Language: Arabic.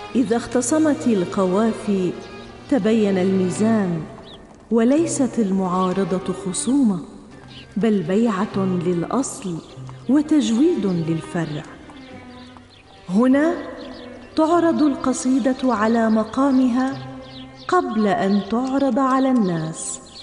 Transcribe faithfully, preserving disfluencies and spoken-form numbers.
إذا اختصمت القوافي تبين الميزان، وليست المعارضة خصومة، بل بيعة للأصل وتجويد للفرع. هنا تعرض القصيدة على مقامها قبل أن تعرض على الناس.